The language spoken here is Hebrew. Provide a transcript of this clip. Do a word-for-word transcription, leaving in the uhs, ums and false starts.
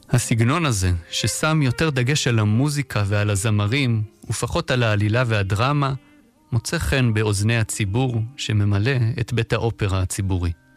הסגנון הזה, ששם יותר דגש על המוזיקה ועל הזמרים, ופחות על העלילה והדרמה, מוצא חן באוזני הציבור שממלא את בית האופרה הציבורי.